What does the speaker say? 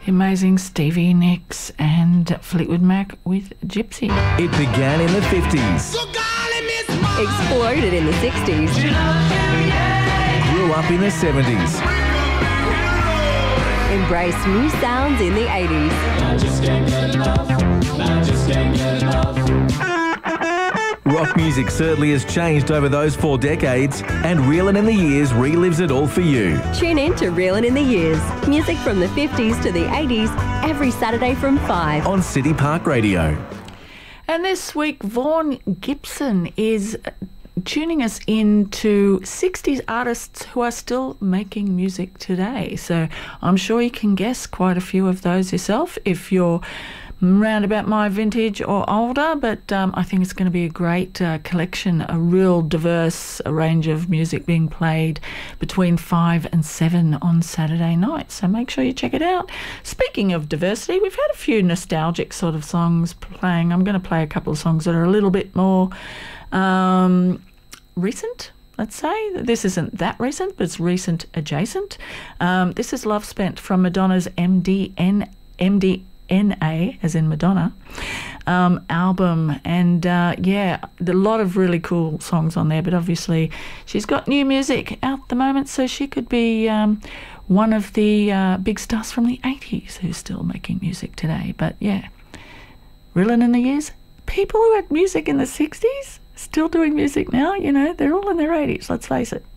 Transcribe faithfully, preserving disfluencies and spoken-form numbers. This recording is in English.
The amazing Stevie Nicks and Fleetwood Mac with Gypsy. It began in the fifties. Exploded in the sixties. Grew up in the seventies. Embraced new sounds in the eighties. I just can't get enough. I just can't get enough. Rock music certainly has changed over those four decades, and Reelin' in the Years relives it all for you. Tune in to Reelin' in the Years. Music from the fifties to the eighties, every Saturday from five. On City Park Radio. And this week, Vaughan Gibson is tuning us into sixties artists who are still making music today. So I'm sure you can guess quite a few of those yourself if you're round about my vintage or older, but um, I think it's going to be a great uh, collection, a real diverse range of music being played between five and seven on Saturday night. So make sure you check it out. Speaking of diversity, we've had a few nostalgic sort of songs playing. I'm going to play a couple of songs that are a little bit more um, recent. Let's say this isn't that recent, but it's recent adjacent. Um, this is Love Spent from Madonna's M D N M D N A, as in Madonna, um, album. And uh, yeah, a lot of really cool songs on there, but obviously she's got new music out at the moment, so she could be um, one of the uh, big stars from the eighties who's still making music today. But yeah, Reelin' in the Years, people who had music in the sixties still doing music now, you know, they're all in their eighties, let's face it.